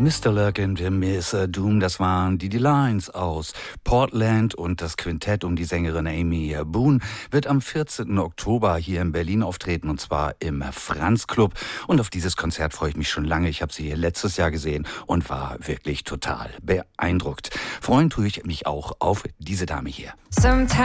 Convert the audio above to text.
Mr. Luck und Miss Doom, das waren die Lines aus Portland, und das Quintett um die Sängerin Amy Boone wird am 14. Oktober hier in Berlin auftreten, und zwar im Franz Club. Und auf dieses Konzert freue ich mich schon lange. Ich habe sie hier letztes Jahr gesehen und war wirklich total beeindruckt. Freuen tue ich mich auch auf diese Dame hier.